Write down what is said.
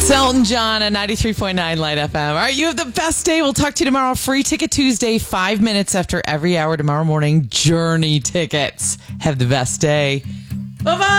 It's Elton John at 93.9 Light FM. All right, you have the best day. We'll talk to you tomorrow. Free Ticket Tuesday, 5 minutes after every hour tomorrow morning. Journey tickets. Have the best day. Bye-bye.